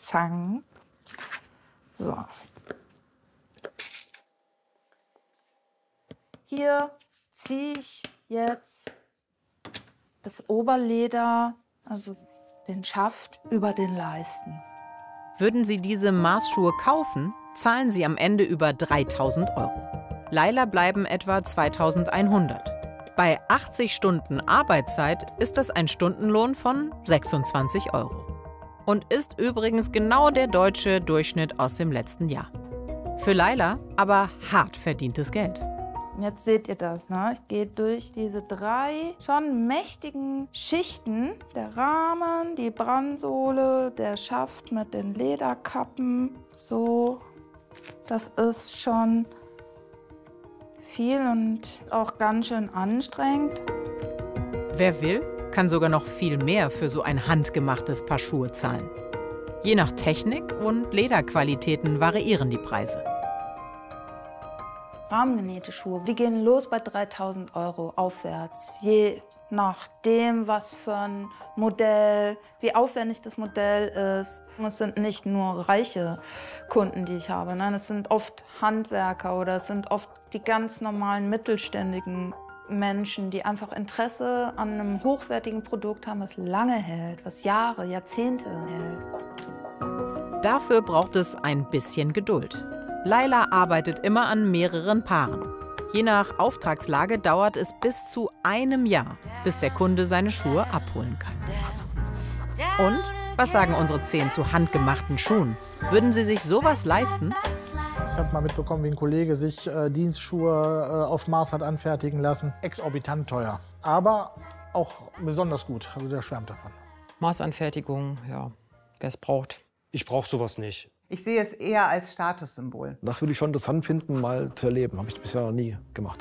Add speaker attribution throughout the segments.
Speaker 1: Zangen. So. Hier ziehe ich jetzt das Oberleder, also den Schaft, über den Leisten.
Speaker 2: Würden Sie diese Maßschuhe kaufen, zahlen Sie am Ende über 3.000 €. Laila bleiben etwa 2.100. Bei 80 Stunden Arbeitszeit ist das ein Stundenlohn von 26 € und ist übrigens genau der deutsche Durchschnitt aus dem letzten Jahr. Für Laila aber hart verdientes Geld.
Speaker 1: Jetzt seht ihr das, ne? Ich gehe durch diese 3 schon mächtigen Schichten. Der Rahmen, die Brandsohle, der Schaft mit den Lederkappen. So, das ist schon viel und auch ganz schön anstrengend.
Speaker 2: Wer will, kann sogar noch viel mehr für so ein handgemachtes Paar Schuhe zahlen. Je nach Technik und Lederqualitäten variieren die Preise.
Speaker 1: Rahmengenähte Schuhe, die gehen los bei 3.000 € aufwärts. Je nachdem, was für ein Modell, wie aufwendig das Modell ist. Es sind nicht nur reiche Kunden, die ich habe. Nein, es sind oft Handwerker oder es sind oft die ganz normalen mittelständigen Menschen, die einfach Interesse an einem hochwertigen Produkt haben, was lange hält, was Jahre, Jahrzehnte hält.
Speaker 2: Dafür braucht es ein bisschen Geduld. Laila arbeitet immer an mehreren Paaren. Je nach Auftragslage dauert es bis zu einem Jahr, bis der Kunde seine Schuhe abholen kann. Und was sagen unsere 10 zu handgemachten Schuhen? Würden Sie sich sowas leisten?
Speaker 3: Ich habe mal mitbekommen, wie ein Kollege sich Dienstschuhe auf Maß hat anfertigen lassen. Exorbitant teuer, aber auch besonders gut. Also der schwärmt davon.
Speaker 4: Maßanfertigung, ja, wer es braucht.
Speaker 5: Ich brauche sowas nicht.
Speaker 6: Ich sehe es eher als Statussymbol.
Speaker 7: Das würde ich schon interessant finden, mal zu erleben. Habe ich bisher noch nie gemacht.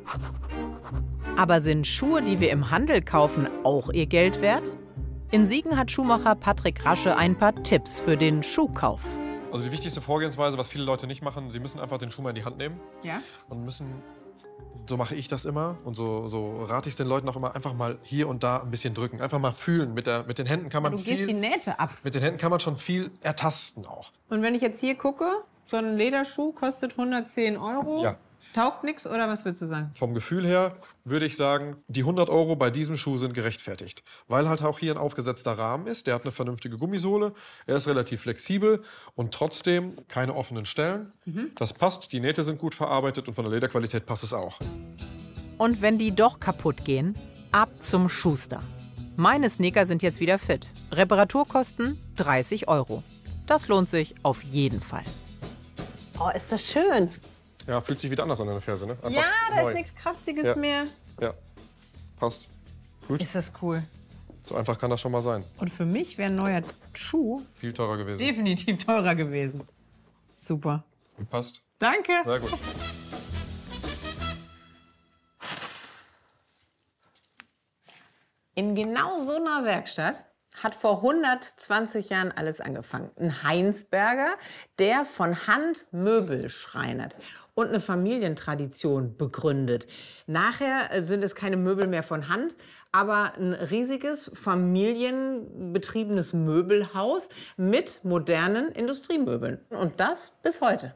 Speaker 2: Aber sind Schuhe, die wir im Handel kaufen, auch ihr Geld wert? In Siegen hat Schuhmacher Patrick Rasche ein paar Tipps für den Schuhkauf.
Speaker 8: Also die wichtigste Vorgehensweise, was viele Leute nicht machen, sie müssen einfach den Schuh mal in die Hand nehmen.
Speaker 6: Ja?
Speaker 8: Und müssen, so mache ich das immer und so rate ich es den Leuten auch immer, einfach mal hier und da ein bisschen drücken. Einfach mal fühlen. Mit den Händen kann man
Speaker 4: Du gehst die Nähte ab.
Speaker 8: Mit den Händen kann man schon viel ertasten auch.
Speaker 4: Und wenn ich jetzt hier gucke, so ein Lederschuh kostet 110 €.
Speaker 8: Ja.
Speaker 4: Taugt nichts oder was würdest du sagen?
Speaker 8: Vom Gefühl her würde ich sagen, die 100 € bei diesem Schuh sind gerechtfertigt. Weil halt auch hier ein aufgesetzter Rahmen ist, der hat eine vernünftige Gummisohle, er ist relativ flexibel und trotzdem keine offenen Stellen. Das passt, die Nähte sind gut verarbeitet und von der Lederqualität passt es auch.
Speaker 2: Und wenn die doch kaputt gehen, ab zum Schuster. Meine Sneaker sind jetzt wieder fit. Reparaturkosten 30 €. Das lohnt sich auf jeden Fall.
Speaker 9: Oh, ist das schön.
Speaker 8: Ja, fühlt sich wieder anders an der Ferse, ne? Einfach
Speaker 4: Ja, da
Speaker 8: neu.
Speaker 4: ist nichts Kratziges
Speaker 8: Ja.
Speaker 4: mehr.
Speaker 8: Ja, passt. Gut.
Speaker 4: Ist das cool.
Speaker 8: So einfach kann das schon mal sein.
Speaker 4: Und für mich wäre ein neuer Schuh
Speaker 8: Viel teurer gewesen.
Speaker 4: definitiv teurer gewesen. Super.
Speaker 8: Passt.
Speaker 4: Danke.
Speaker 8: Sehr gut.
Speaker 4: In genau so einer Werkstatt hat vor 120 Jahren alles angefangen. Ein Heinsberger, der von Hand Möbel schreinert und eine Familientradition begründet. Nachher sind es keine Möbel mehr von Hand, aber ein riesiges familienbetriebenes Möbelhaus mit modernen Industriemöbeln. Und das bis heute.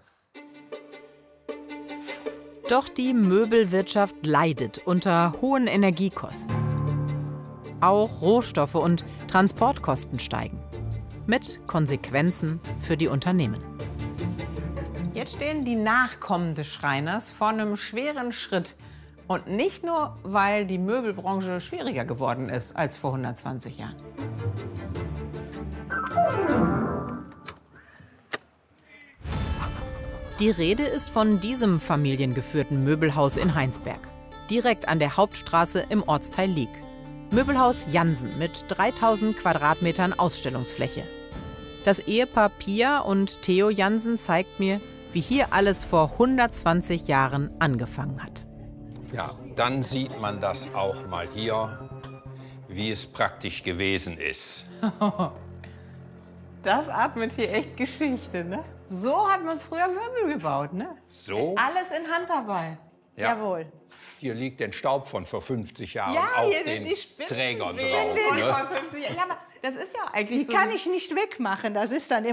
Speaker 2: Doch die Möbelwirtschaft leidet unter hohen Energiekosten. Auch Rohstoffe und Transportkosten steigen. Mit Konsequenzen für die Unternehmen.
Speaker 4: Jetzt stehen die Nachkommen des Schreiners vor einem schweren Schritt. Und nicht nur, weil die Möbelbranche schwieriger geworden ist als vor 120 Jahren.
Speaker 2: Die Rede ist von diesem familiengeführten Möbelhaus in Heinsberg. Direkt an der Hauptstraße im Ortsteil Lieg. Möbelhaus Jansen mit 3000 Quadratmetern Ausstellungsfläche. Das Ehepaar Pia und Theo Jansen zeigt mir, wie hier alles vor 120 Jahren angefangen hat.
Speaker 10: Ja, dann sieht man das auch mal hier, wie es praktisch gewesen ist.
Speaker 4: Das atmet hier echt Geschichte, ne? So hat man früher Möbel gebaut, ne?
Speaker 10: So?
Speaker 4: Alles in Handarbeit.
Speaker 10: Ja.
Speaker 9: Jawohl.
Speaker 10: Hier liegt der Staub von vor 50 Jahren
Speaker 4: Ja,
Speaker 10: auf
Speaker 4: hier
Speaker 10: den
Speaker 4: die Spinnen.
Speaker 10: Trägern
Speaker 4: Die
Speaker 10: drauf. Ne?
Speaker 4: von 50 Jahren. Ja, aber das ist ja eigentlich
Speaker 9: Die
Speaker 4: so.
Speaker 9: kann ich nicht wegmachen. Das ist dann